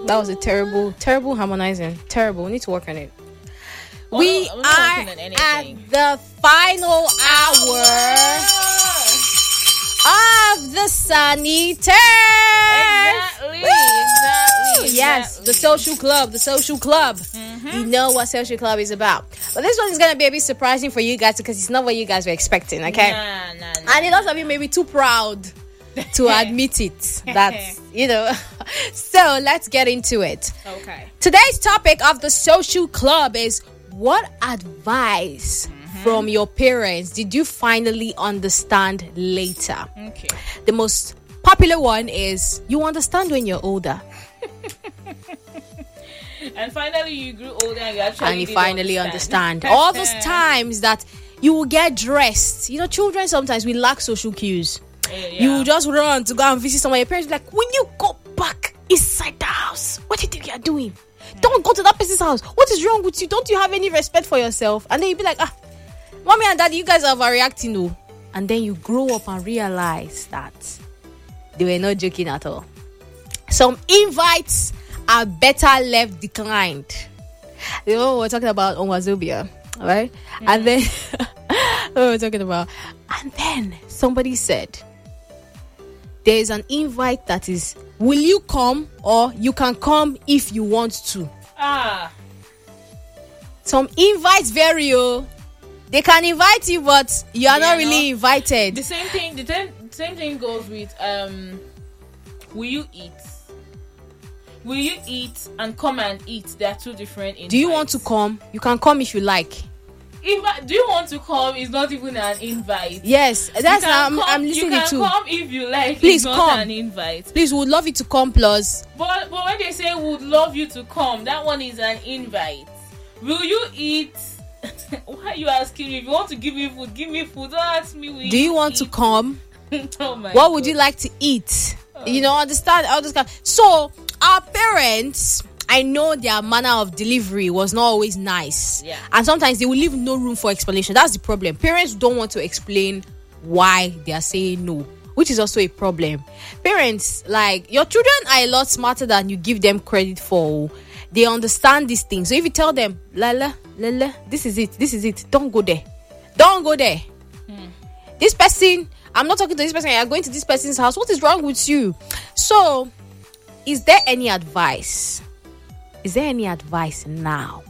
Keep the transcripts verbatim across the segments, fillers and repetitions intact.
That was a terrible, terrible harmonizing. Terrible. We need to work on it. Well, we no, are at the final hour of the Sunny Turn. Exactly, exactly, Yes, exactly. the social club, the social club. Mm-hmm. You know what social club is about. But this one is going to be a bit surprising for you guys because it's not what you guys were expecting, okay? Nah, nah, nah. And a lot of you may be too proud to admit it. That's, you know. So let's get into it. Okay. Today's topic of the social club is what advice mm-hmm. from your parents did you finally understand later? Okay. The most popular one is you understand when you're older. And finally you grew older and you actually And you did finally understand. understand. All those times that you will get dressed. You know, children sometimes we lack social cues. Yeah. You just run to go and visit someone. Your parents be like, when you go back inside the house, what do you think you're doing? Don't go to that person's house. What is wrong with you? Don't you have any respect for yourself? And then you be like, ah, mommy and daddy, you guys are overreacting, no. And then you grow up and realize that they were not joking at all. Some invites are better left declined. You know what we're talking about on Wazobia, right? Mm. And then what we're talking about. And then somebody said, there is an invite that is, will you come, or you can come if you want to. Ah. Some invites vary, oh. They can invite you, but you are They not are really not. invited. The same thing. The same, same thing goes with um. Will you eat? Will you eat and come and eat? They are two different invites. Do you want to come? You can come if you like. If, do you want to come? It's not even an invite. Yes, that's You now can I'm, come, I'm listening you can to. come if you like. Please it's not come. an invite. Please, we would love you to come. Plus, But but when they say would love you to come, that one is an invite. Will you eat? Why are you asking me? If you want to give me food, give me food. Don't ask me. Will do you want to eat? come? Oh my What would God. you like to eat? You know, understand all this kind. So our parents, I know their manner of delivery was not always nice. Yeah. And sometimes they will leave no room for explanation. That's the problem. Parents don't want to explain why they are saying no, which is also a problem. Parents, like, your children are a lot smarter than you give them credit for. They understand these things. So if you tell them, Lala, Lala, this is it, this is it, don't go there. Don't go there. Hmm. This person, I'm not talking to this person, you're going to this person's house. What is wrong with you? So, is there any advice? Is there any advice now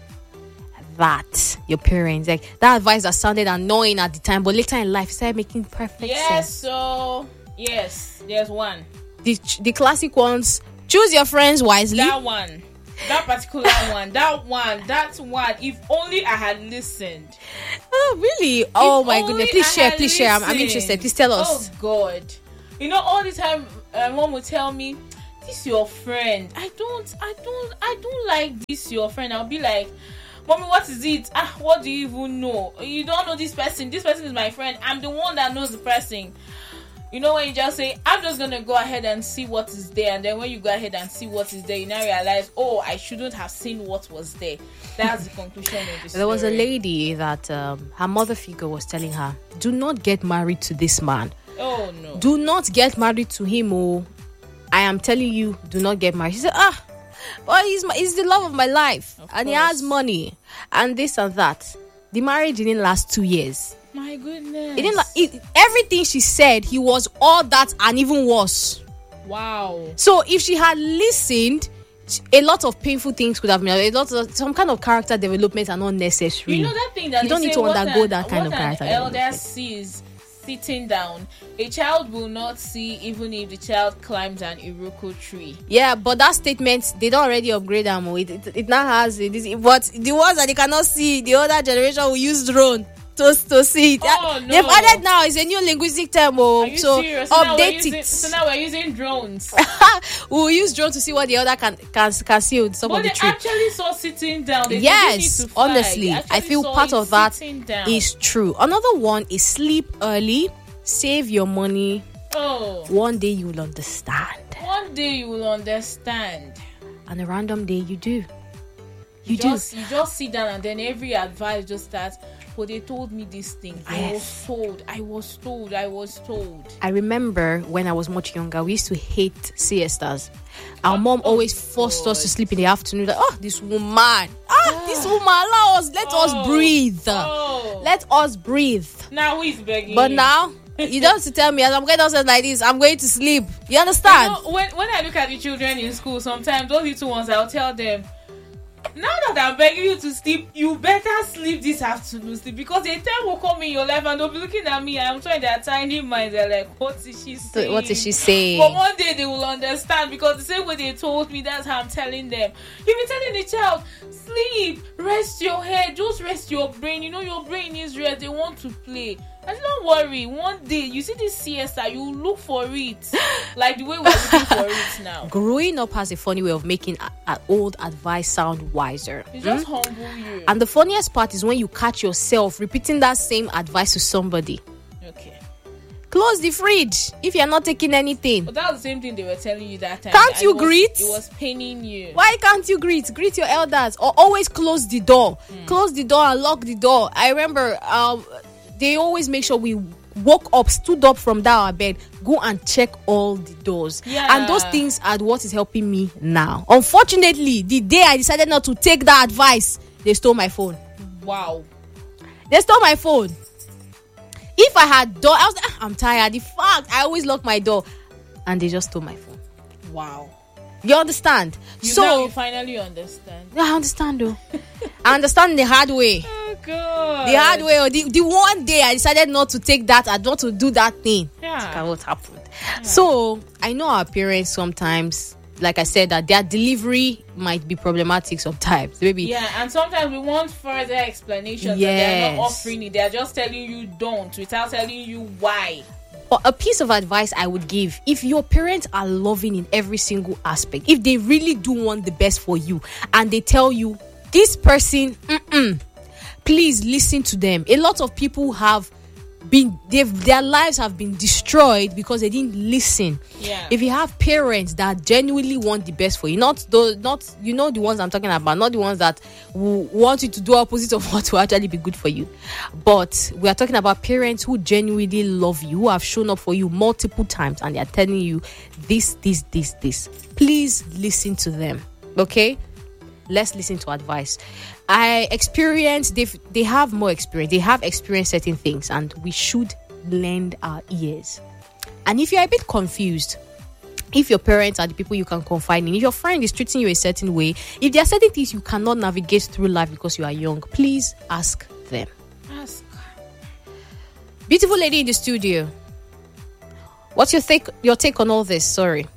that your parents, like that advice that sounded annoying at the time, but later in life started making perfect Yes. sense? So yes, there's one. The, the classic ones, choose your friends wisely. That one. That particular one. That one. That one. If only I had listened. Oh, really? Oh, If my only goodness. Please I share, had please share. I'm, I'm listened. interested. Please tell us. Oh God. You know, all the time uh, mom would tell me, this your friend. I don't I don't I don't like this your friend. I'll be like, mommy, what is it? Ah, what do you even know? You don't know this person. This person is my friend. I'm the one that knows the person. You know, when you just say, I'm just gonna go ahead and see what is there, and then when you go ahead and see what is there, you now realize, oh, I shouldn't have seen what was there. That's the conclusion of the story. There was a lady that um, her mother figure was telling her, do not get married to this man. Oh no. Do not get married to him. Oh, I am telling you, do not get married. She said, ah, well, he's, my, he's the love of my life. Of and he course. has money and this and that. The marriage didn't last two years. My goodness. It didn't. La- it, everything she said, he was all that and even worse. Wow. So if she had listened, a lot of painful things could have been. A lot of some kind of character development are not necessary. You know that thing that You they don't need say to what undergo an- that kind what of character an elder development. sees sitting down, a child will not see even if the child climbs an iroko tree. Yeah, but that statement, they don't already upgrade them. It, it, it now has it, is- but the ones that they cannot see, the older generation will use drone to, to see it. Oh, no. They've added now, it's a new linguistic term. Oh, Are you so serious? So now we're update using- it. So now we're using drones. We'll use drone to see what the other can can, can see with some But of the they tree. actually saw sitting down. They Yes, didn't need to fly. honestly, They I actually feel saw part it of that sitting down. is true. Another one is sleep early, save your money. Oh, One day you will understand, one day you will understand. and a random day you do. You You do. just you just sit down and then every advice just starts. but they told me this thing. I Yes. was told. I was told. I was told. I remember when I was much younger, we used to hate siestas. Our mom always forced us to sleep in the afternoon. Like, oh, this woman. Ah, this woman, allow us. Let Oh. us breathe. Oh. Let us breathe. Now who is begging? But you? now, you don't have to tell me, as I'm going downstairs like this, I'm going to sleep. You understand? You know, when when I look at the children in school, sometimes those little ones, I'll tell them, now that I'm begging you to sleep, you better sleep this afternoon, sleep, because a time will come in your life and they'll be looking at me. I'm sure their tiny minds are like, what is she saying? What is she saying? But one day they will understand, because the same way they told me, that's how I'm telling them. You've been telling the child, sleep, rest your head, just rest your brain. You know your brain needs rest. They want to play. And don't worry, one day you see this siesta, you look for it, like the way we're looking for it now. Growing up has a funny way of making a, a old advice sound wiser. It just humble you. And the funniest part is when you catch yourself repeating that same advice to somebody. Okay. Close the fridge if you're not taking anything. But that was the same thing they were telling you that time. Can't And you it was- greet? It was paining you. Why can't you greet? Greet your elders, or always close the door. Hmm. Close the door and lock the door. I remember um, they always make sure we woke up, stood up from that our bed, go and check all the doors. Yeah. And those things are what is helping me now. Unfortunately, the day I decided not to take that advice, they stole my phone. Wow. They stole my phone. If I had done, I was like, "Ah, I'm tired. The fact I always lock my door, and they just stole my phone. Wow. You understand? You so now you finally understand. Yeah, I understand though. I understand the hard way. Oh God. The hard way. Or the, the one day I decided not to take that, I not to do that thing. Yeah. Look at what happened. So I know our parents sometimes, like I said, that their delivery might be problematic sometimes. Maybe Yeah, and sometimes we want further explanations. Yes. And they're not offering it. They're just telling you don't without telling you why. But a piece of advice I would give, if your parents are loving in every single aspect, if they really do want the best for you and they tell you this person, mm-mm, please listen to them. A lot of people have been, they've, their lives have been destroyed because they didn't listen. Yeah. If you have parents that genuinely want the best for you, not those, not you know the ones I'm talking about, not the ones that will want you to do opposite of what will actually be good for you, but we are talking about parents who genuinely love you, who have shown up for you multiple times, and they are telling you this, this, this, this. Please listen to them. Okay, let's listen to advice. I experience they they have more experience. They have experienced certain things, and we should lend our ears. And if you're a bit confused, if your parents are the people you can confide in, if your friend is treating you a certain way, if there are certain things you cannot navigate through life because you are young, please ask them. Ask. Beautiful lady in the studio, what's your take your take on all this? Sorry.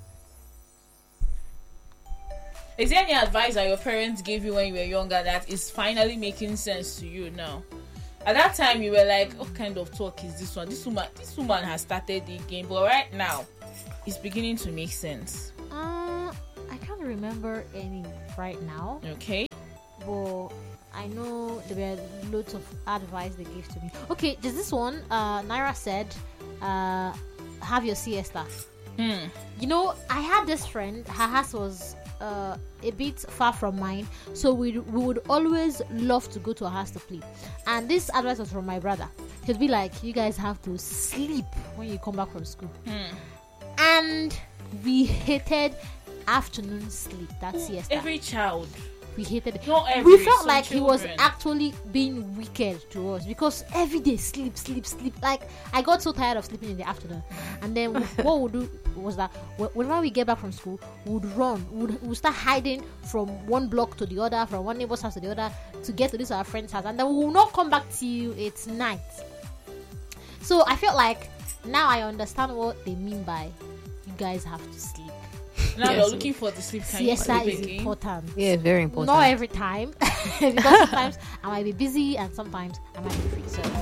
Is there any advice that your parents gave you when you were younger that is finally making sense to you now? At that time, you were like, "What kind of talk is this one? This woman, this woman has started the game." But right now, it's beginning to make sense. Uh, I can't remember any right now, Okay. but I know there were loads of advice they gave to me. Okay, there's this one. Uh, Naira said, uh, "Have your siesta." Hmm. You know, I had this friend. Her house was uh, a bit far from mine, so we we would always love to go to her house to play. And this advice was from my brother. He'd be like, "You guys have to sleep when you come back from school." Hmm. And we hated afternoon sleep. That siesta. Every child. We hated it. Not every. We felt some like he was children. actually being wicked to us because every day sleep, sleep, sleep. Like I got so tired of sleeping in the afternoon, and then what we'd do was that wh- whenever we get back from school, we'd run, we'd, we'd start hiding from one block to the other, from one neighbor's house to the other, to get to this our friend's house, and then we will not come back till it's night. So I felt like now I understand what they mean by you guys have to sleep. Now Yes. you're looking for the sleep. Can you Siesta sleep is again? important. Yeah, very important. Not every time, because sometimes I might be busy and sometimes I might be free. So